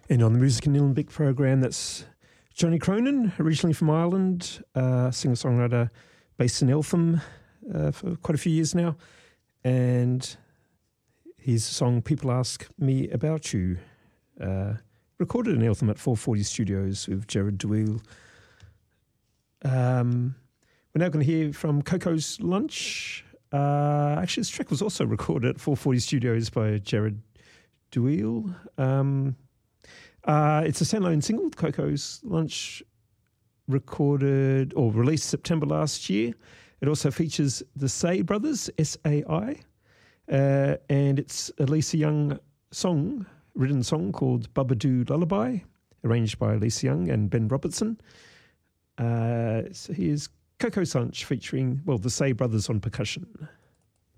And on the Music in Nillumbik program, that's Johnny Cronin, originally from Ireland, singer-songwriter based in Eltham for quite a few years now. And his song, People Ask Me About You, recorded in Eltham at 440 Studios with Jared Dewey. We're now going to hear from Coco's Lunch. Actually, this track was also recorded at 440 Studios by Jared Dewey. It's a standalone single, Coco's Lunch, recorded or released September last year. It also features the Say Brothers, S-A-I, and it's a Lisa Young written song called Bubba-Doo Lullaby, arranged by Lisa Young and Ben Robertson. So here's Coco's Lunch featuring, the Say Brothers on percussion.